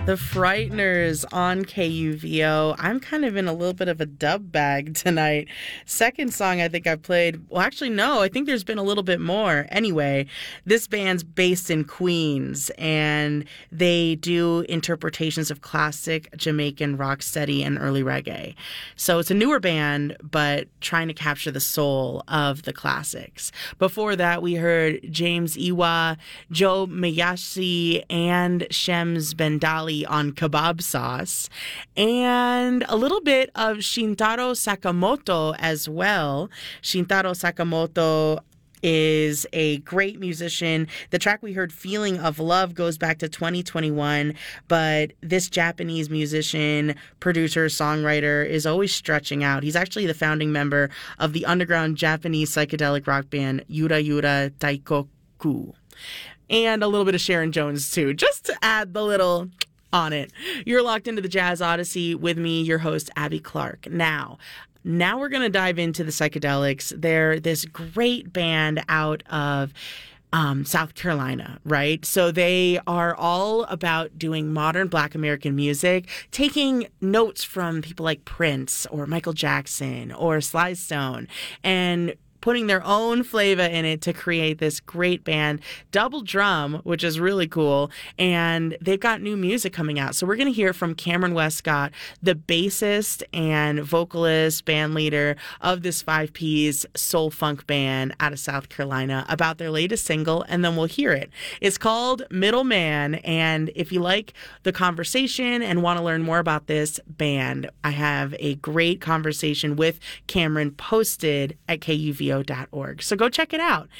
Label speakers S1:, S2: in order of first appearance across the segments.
S1: The Frighteners on KUVO. I'm kind of in a little bit of a dub bag tonight. Second song I think I played, well, actually, no, I think there's been a little bit more. Anyway, this band's based in Queens, and they do interpretations of classic Jamaican rocksteady and early reggae. So it's a newer band, but trying to capture the soul of the classics. Before that, we heard James Iwa, Joe Mayashi, and Shems Bendali on Kebab Sauce, and a little bit of Shintaro Sakamoto as well. Shintaro Sakamoto is a great musician. The track we heard, Feeling of Love, goes back to 2021, but this Japanese musician, producer, songwriter is always stretching out. He's actually the founding member of the underground Japanese psychedelic rock band Yura Yura Daikoku. And a little bit of Sharon Jones, too, just to add the little on it. You're locked into the Jazz Odyssey with me, your host, Abby Clark. Now we're going to dive into the psychedelics. They're this great band out of South Carolina, right? So they are all about doing modern Black American music, taking notes from people like Prince or Michael Jackson or Sly Stone, and putting their own flavor in it to create this great band, double drum, which is really cool. And they've got new music coming out. So we're going to hear from Cameron Westcott, the bassist and vocalist, band leader of this 5-piece soul funk band out of South Carolina, about their latest single, and then we'll hear it. It's called Middleman. And if you like the conversation and want to learn more about this band, I have a great conversation with Cameron posted at KUVO.org. So go check it out,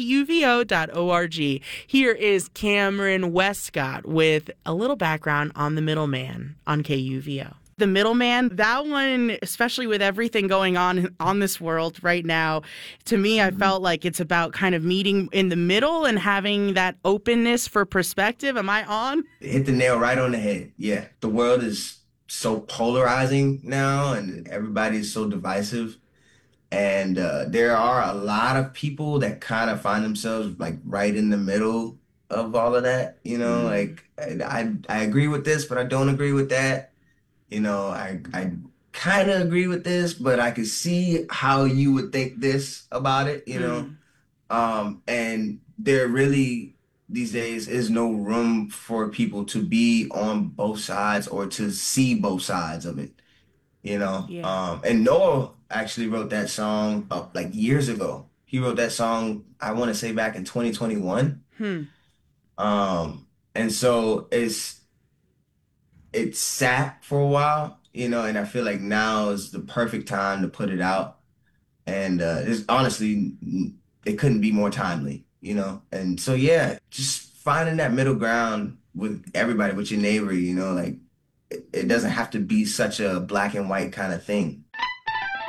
S1: KUVO.org. Here is Cameron Westcott with a little background on The Middleman on KUVO. The Middleman, that one, especially with everything going on this world right now, to me, I felt like it's about kind of meeting in the middle and having that openness for perspective. Am I on?
S2: Hit the nail right on the head. Yeah. The world is so polarizing now, and everybody is so divisive. And there are a lot of people that kind of find themselves like right in the middle of all of that, like I agree with this, but I don't agree with that. I kind of agree with this, but I can see how you would think this about it, and there really these days is no room for people to be on both sides or to see both sides of it. And Noah actually wrote that song like years ago. He wrote that song, I want to say back in 2021. And so it sat for a while, and I feel like now is the perfect time to put it out. And it's honestly, it couldn't be more timely, And so, yeah, just finding that middle ground with everybody, with your neighbor, like, it doesn't have to be such a black and white kind of thing.